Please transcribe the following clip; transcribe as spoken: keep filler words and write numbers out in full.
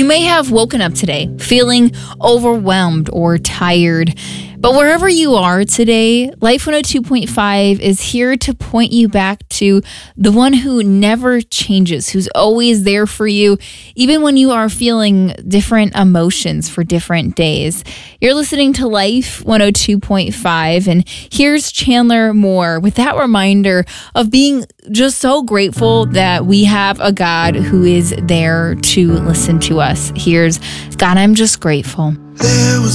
may have woken up today feeling overwhelmed or tired, but wherever you are today, Life one oh two point five is here to point you back to the one who never changes, who's always there for you, even when you are feeling different emotions for different days. You're listening to Life one oh two point five, and here's Chandler Moore with that reminder of being just so grateful that we have a God who is there to listen to us. Here's God, I'm just grateful. There was